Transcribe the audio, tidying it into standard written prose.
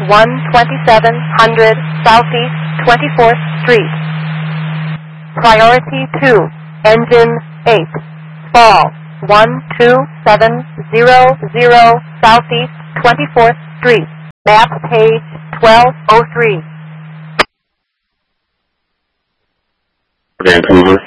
12700 Southeast 24th Street. Priority 2, Engine 8, Fall 12700 Southeast 24th Street. Map page 1203. Vancouver.